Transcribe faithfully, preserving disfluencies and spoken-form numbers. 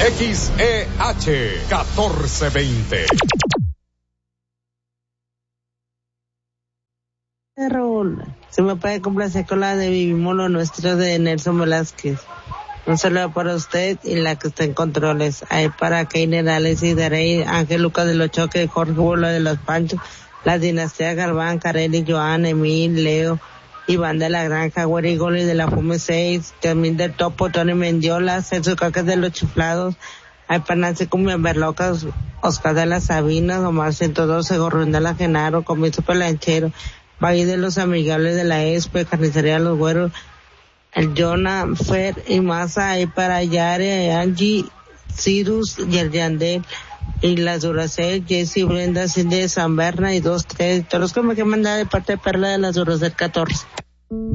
X E H catorce veinte. Raúl, se me puede complacer con la de Vivimos lo Nuestro de Nelson Velázquez. Un saludo para usted y la que está en controles. Ahí para Keiner, Alex y Darey, Ángel Lucas de los Choques, Jorge Bolo de los Panchos, la dinastía Galván, Carelli, Joan, Emil, Leo, Iván de la Granja, Güeri Goli de la Fume seis, También del Topo, Tony Mendiola, Celso Caques de los Chiflados, hay para Nancy Cumbia Berlocas, Oscar de las Sabinas, Omar ciento doce, Gorrón de la Genaro, Comienzo Pelanchero, Valle de los Amigables de la E S P E, Carnicería Los Güeros, el Jonah, Fer y Masa, ahí para Yare, Angie, Cirus y el Yandel, y las Duracell, Jessy, Brenda, Cindy de San Berna y dos, tres, todos los que me quieran mandar de parte de Perla de las Duracell catorce.